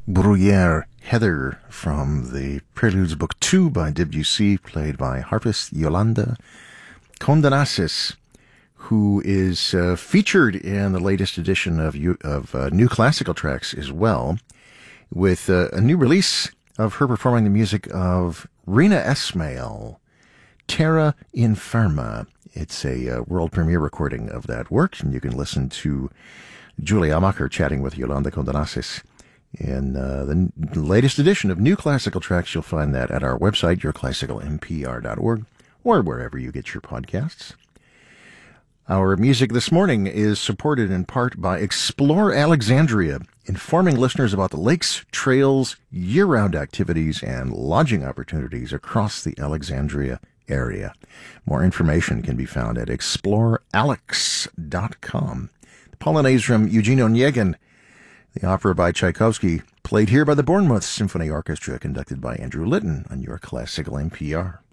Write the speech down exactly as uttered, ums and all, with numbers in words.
Bruyère Heather from the Preludes Book two by Debussy, played by harpist Yolanda Condonassis, who is uh, featured in the latest edition of, of uh, New Classical Tracks as well, with uh, a new release of her performing the music of Rina Esmail, Terra Inferma. It's a uh, world premiere recording of that work, and you can listen to Julie Amacher chatting with Yolanda Condonassis in uh, the latest edition of New Classical Tracks. You'll find that at our website, your classical m p r dot org, or wherever you get your podcasts. Our music this morning is supported in part by Explore Alexandria, informing listeners about the lakes, trails, year-round activities, and lodging opportunities across the Alexandria area. More information can be found at explore alex dot com. The Polonaise from Eugene Onegin, the opera by Tchaikovsky, played here by the Bournemouth Symphony Orchestra, conducted by Andrew Litton on your Classical N P R.